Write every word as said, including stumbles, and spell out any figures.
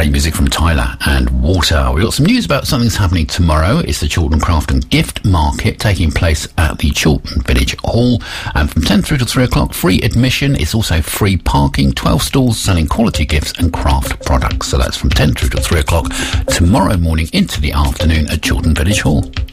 Great music from Tyler and Water. We've got some news about something's happening tomorrow. It's the Chiltern Craft and Gift Market taking place at the Chiltern Village Hall. And from ten through to three o'clock, free admission. It's also free parking. twelve stalls selling quality gifts and craft products. So that's from ten through to three o'clock tomorrow morning into the afternoon at Chiltern Village Hall.